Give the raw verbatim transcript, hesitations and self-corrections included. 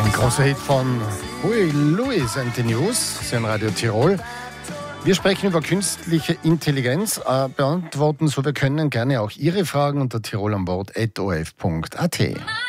Großer Hit von Huey Lewis and the News, sein Radio Tirol. Wir sprechen über künstliche Intelligenz, äh, beantworten, so wir können, gerne auch Ihre Fragen unter tirol an Bord at o r f punkt a t.